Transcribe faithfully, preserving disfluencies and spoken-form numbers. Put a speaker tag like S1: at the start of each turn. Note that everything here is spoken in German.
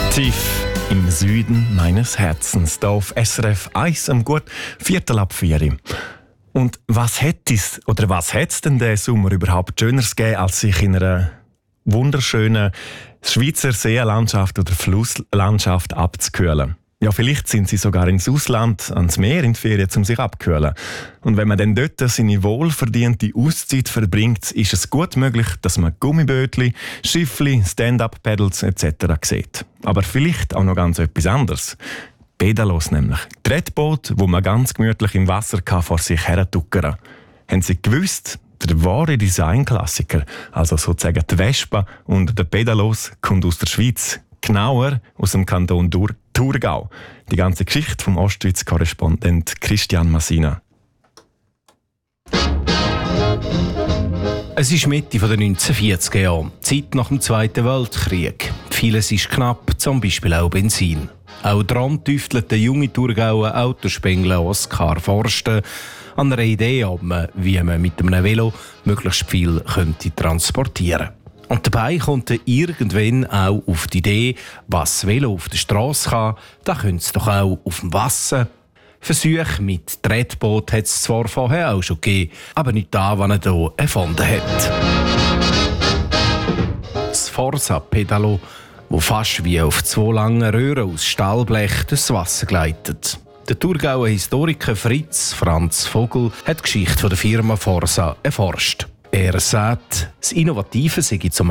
S1: Tief im Süden meines Herzens, da auf S R F eins am gut Viertel ab vier. Und was hätte es oder was hätte es denn diesen Sommer überhaupt Schöneres gegeben, als sich in einer wunderschönen Schweizer Seenlandschaft oder Flusslandschaft abzukühlen? Ja, vielleicht sind sie sogar ins Ausland, ans Meer in die Ferien, um sich abzukühlen. Und wenn man dann dort seine wohlverdiente Auszeit verbringt, ist es gut möglich, dass man Gummibötli, Schiffli, Stand-up-Paddles et cetera sieht. Aber vielleicht auch noch ganz etwas anderes. Pedalos nämlich. Tretboot, wo man ganz gemütlich im Wasser kann vor sich her tuckern. Haben Sie gewusst, der wahre Designklassiker, also sozusagen die Vespa und der Pedalos, kommt aus der Schweiz. Genauer aus dem Kanton Dur- Thurgau. Die ganze Geschichte vom Ostschweiz-Korrespondent Christian Massina.
S2: Es ist Mitte der neunzehnhundertvierziger Jahre, Zeit nach dem Zweiten Weltkrieg. Vieles ist knapp, zum Beispiel auch Benzin. Auch daran tüftelt der junge Thurgauer Autospengler Oskar Forsten an einer Idee ab, wie man mit einem Velo möglichst viel könnte transportieren könnte. Und dabei kommt er irgendwann auch auf die Idee, was das Velo auf der Straße kann, da könnte es doch auch auf dem Wasser. Versuche mit Tretboot hat es zwar vorher auch schon gegeben, aber nicht da, was er hier erfunden hat. Das Forza Pedalo, wo fast wie auf zwei langen Röhren aus Stahlblech durchs Wasser gleitet. Der Thurgauer Historiker Fritz Franz Vogel hat die Geschichte der Firma Forza erforscht. Er sagt, das Innovative sei zum